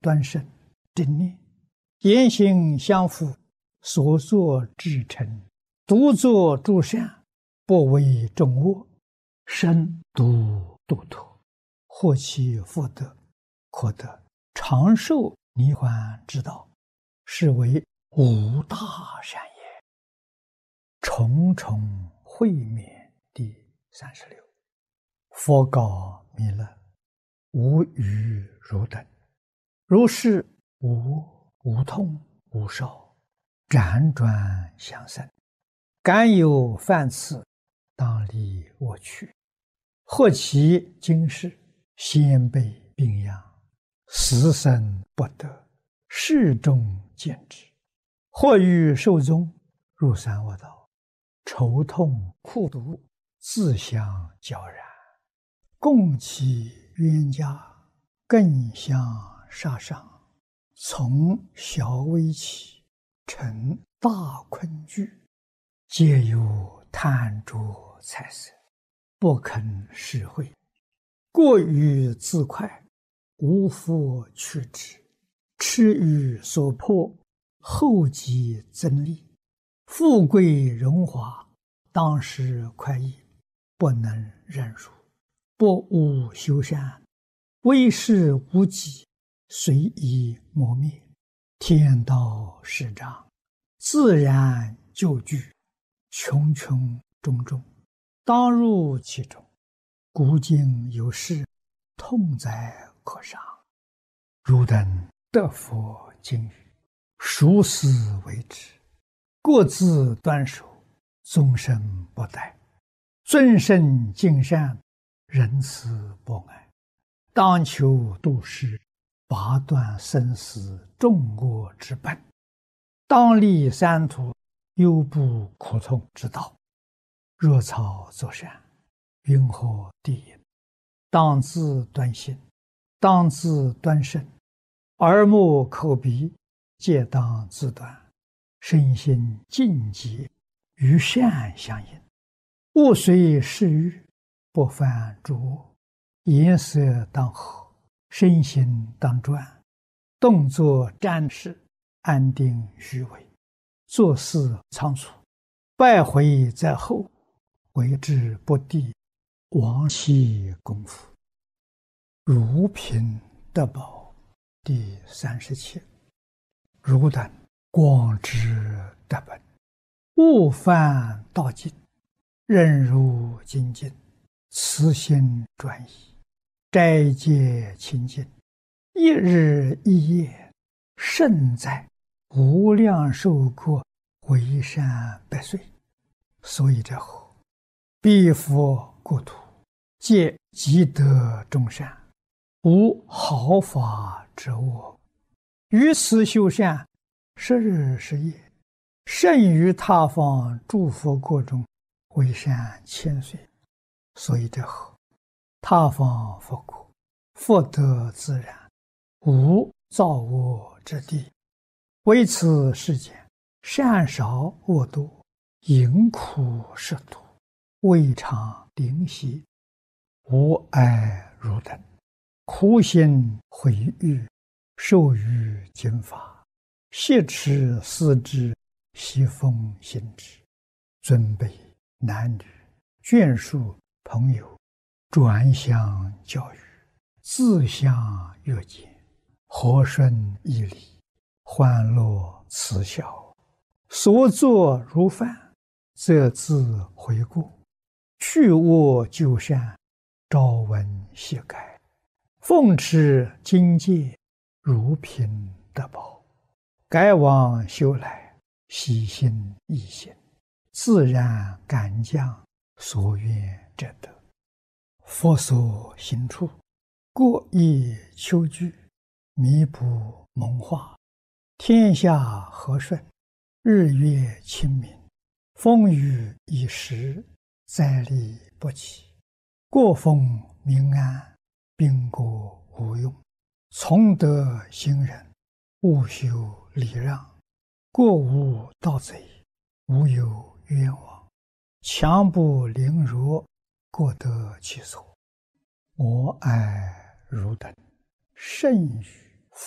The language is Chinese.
端正正念，言行相符，所作至诚，独作诸善，不为众恶，身独度脱，获其福德，可得长寿离患之道，是为无大善也。重重会勉第36。佛告弥勒：无余汝等，如是无痛无烧，辗转相生，敢有犯次，当离我去。或其今世先辈病殃，死生不得，世众见之；或欲寿终，入三恶道，愁痛苦毒，自相交然，共其冤家，更相杀伤，从小危起，成大困惧，皆有贪着财色，不肯施惠，过于自快，无复去之，痴于所迫，后继增利，富贵荣华，当时快意，不能忍辱，不务修善，为事无己，随意磨灭，天道始长，自然就具，穷穷种种，当入其中，古今有事，痛哉可伤。汝等得佛经语，熟思为之，各自端守，终身不殆，尊圣敬善，仁慈博爱，当求度世，拔断生死众恶之本，当立三途忧怖苦痛之道。若草作善，云何地也？当自端心，当自端身，耳目口鼻皆当自端，身心净洁，与善相应，勿随世欲，不犯诸恶，颜色当和，身心当专，动作战事，安定虚伪，做事仓促，败毁在后，为之不第，亡其功夫。如贫得宝第37。汝等广知德本，勿犯道境，忍辱精进，慈心专一，斋戒清净，一日一夜，胜在无量寿国，为善百岁。所以者后，彼佛国土，皆积德众善，无毫发之恶，于此修善，10日10夜，胜于他方诸佛国中，为善千岁。所以者后，他方佛国，福德自然，无造恶之地。为此世间，善少恶多，淫苦食毒，未尝灵犀。吾爱汝等，苦心毁誉，受于经法，挟持思之，悉奉行之。尊卑男女，眷属朋友，转相教育，自相约见，和顺义理，欢乐慈孝，所作如犯，则自悔过，去恶就善，朝闻夕改，奉持经戒，如贫得宝，改往修来，喜心易行，自然感将，所愿者得。佛所行处，过亦丘居，弥补蒙化，天下和顺，日月清明，风雨已时，灾厉不起，国风民安，兵国无用，从德行仁，务修礼让，国无盗贼，无有冤枉，强不凌弱，各得其所。我爱汝等，甚于